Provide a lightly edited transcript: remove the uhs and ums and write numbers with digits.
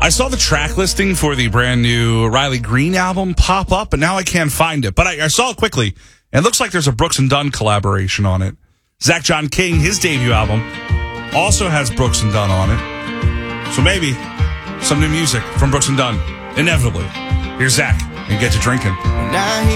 I saw the track listing for the brand new Riley Green album pop up, and now I can't find it. But I saw it quickly, and it looks like there's a Brooks and Dunn collaboration on it. Zach John King, his debut album, also has Brooks and Dunn on it. So maybe some new music from Brooks and Dunn, inevitably. Here's Zach, and get to drinking.